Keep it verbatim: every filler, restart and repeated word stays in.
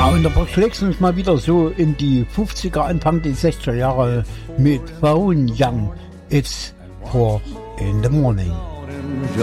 Ja, und da schlägst du uns mal wieder so in die fünfziger, Anfang die sechziger Jahre mit Pharrell Young. It's four in the morning.